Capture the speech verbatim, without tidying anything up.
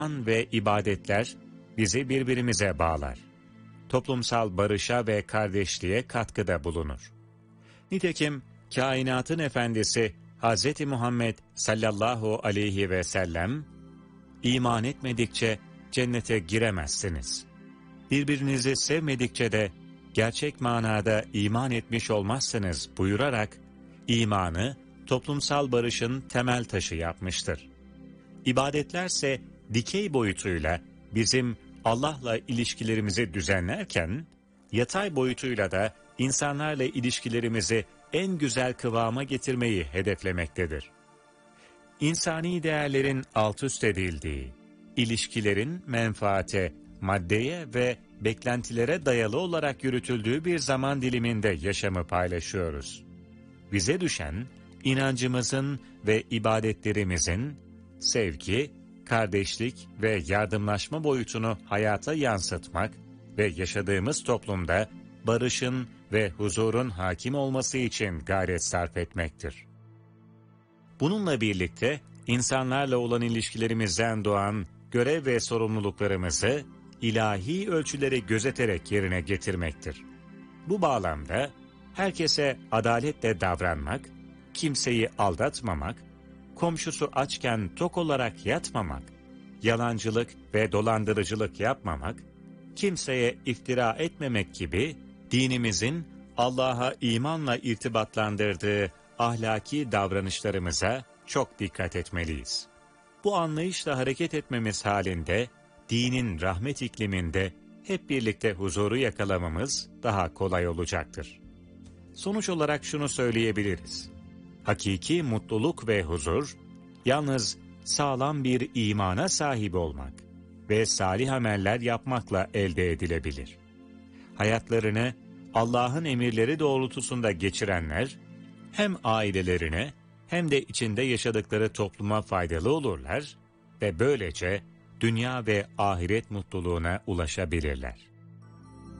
ve ibadetler bizi birbirimize bağlar. Toplumsal barışa ve kardeşliğe katkıda bulunur. Nitekim kainatın efendisi Hz. Muhammed sallallahu aleyhi ve sellem, iman etmedikçe cennete giremezsiniz. Birbirinizi sevmedikçe de gerçek manada iman etmiş olmazsınız buyurarak, imanı toplumsal barışın temel taşı yapmıştır. İbadetlerse dikey boyutuyla bizim Allah'la ilişkilerimizi düzenlerken, yatay boyutuyla da insanlarla ilişkilerimizi en güzel kıvama getirmeyi hedeflemektedir. İnsani değerlerin altüst edildiği, ilişkilerin menfaate, maddeye ve beklentilere dayalı olarak yürütüldüğü bir zaman diliminde yaşamı paylaşıyoruz. Bize düşen, inancımızın ve ibadetlerimizin sevgi, kardeşlik ve yardımlaşma boyutunu hayata yansıtmak ve yaşadığımız toplumda barışın ve huzurun hakim olması için gayret sarf etmektir. Bununla birlikte insanlarla olan ilişkilerimizden doğan görev ve sorumluluklarımızı ilahi ölçüleri gözeterek yerine getirmektir. Bu bağlamda herkese adaletle davranmak, kimseyi aldatmamak, komşusu açken tok olarak yatmamak, yalancılık ve dolandırıcılık yapmamak, kimseye iftira etmemek gibi dinimizin Allah'a imanla irtibatlandırdığı ahlaki davranışlarımıza çok dikkat etmeliyiz. Bu anlayışla hareket etmemiz halinde, dinin rahmet ikliminde hep birlikte huzuru yakalamamız daha kolay olacaktır. Sonuç olarak şunu söyleyebiliriz. Hakiki mutluluk ve huzur, yalnız sağlam bir imana sahip olmak ve salih ameller yapmakla elde edilebilir. Hayatlarını Allah'ın emirleri doğrultusunda geçirenler, hem ailelerine hem de içinde yaşadıkları topluma faydalı olurlar ve böylece dünya ve ahiret mutluluğuna ulaşabilirler.